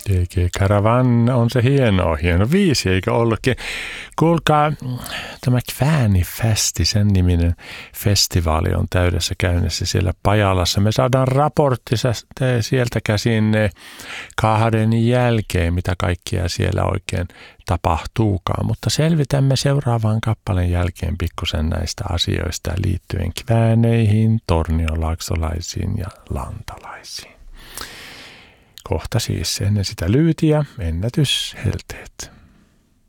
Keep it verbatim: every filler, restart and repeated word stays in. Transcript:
G G Caravan on se hieno, hieno viisi, eikö ollutkin? Kuulkaa, tämä Kväänifesti, sen niminen festivaali on täydessä käynnissä siellä Pajalassa. Me saadaan raportti sieltä käsin kahden jälkeen, mitä kaikkia siellä oikein tapahtuukaan. Mutta selvitämme seuraavan kappaleen jälkeen pikkusen näistä asioista liittyen kvääneihin, torniolaaksolaisiin ja lantalaisiin. Kohta siis ennen sitä lyytiä ennätyshelteet.